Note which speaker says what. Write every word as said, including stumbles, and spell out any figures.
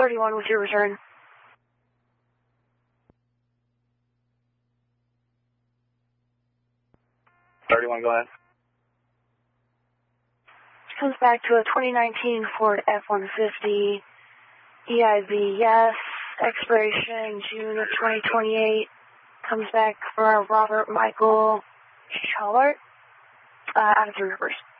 Speaker 1: thirty-one with your return.
Speaker 2: thirty-one, go ahead.
Speaker 1: Comes back to a twenty nineteen Ford F one fifty, E I V, yes, expiration June of twenty twenty-eight. Comes back for Robert Michael Challart, uh, out of Three Rivers.